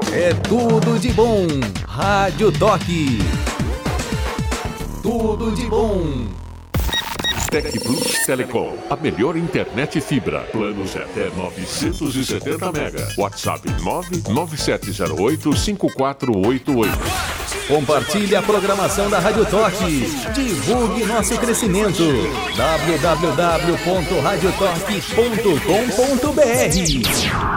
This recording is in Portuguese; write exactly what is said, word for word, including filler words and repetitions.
É tudo de bom. Rádio Toque. Tudo de bom. Tec Plus Telecom, a melhor internet fibra. Planos até novecentos e setenta mega. WhatsApp nove nove sete zero oito cinco quatro oito oito. Compartilhe a programação da Rádio Toque. Divulgue nosso crescimento. w w w ponto rádio toque ponto com ponto b r